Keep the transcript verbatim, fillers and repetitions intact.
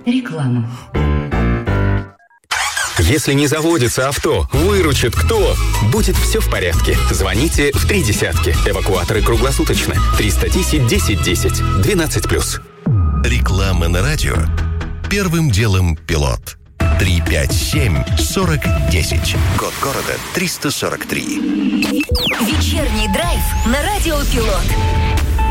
Реклама. Если не заводится авто, выручит кто? Будет все в порядке. Звоните в три десятки. Эвакуаторы круглосуточно. триста десять десять десять. двенадцать плюс. Реклама на радио. Первым делом пилот. три пять семь сорок десять. Код города триста сорок три. Вечерний драйв на радио Пилот.